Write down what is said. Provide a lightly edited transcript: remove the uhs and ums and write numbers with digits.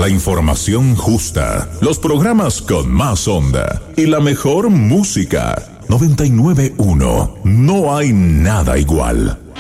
La información justa, los programas con más onda y la mejor música. 99.1. No hay nada igual.